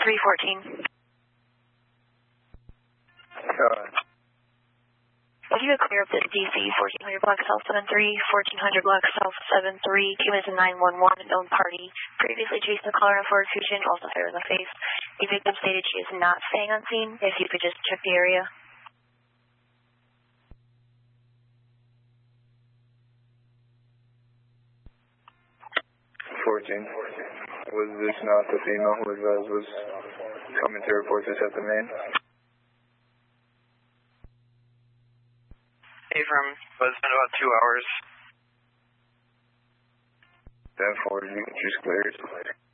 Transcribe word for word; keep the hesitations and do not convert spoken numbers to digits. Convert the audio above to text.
three fourteen. Uh, If you could clear up this D C fourteen hundred block south seven three, fourteen hundred block south seven three, Cuban is a nine one one, known party. Previously chased the caller on Ford Fusion, also fired in the face. The victim stated she is not staying on scene. If you could just check the area. fourteen. Was this not the female who advised was coming to report this at the main? Affirm, but it's been about two hours. ten four, you can just clear it.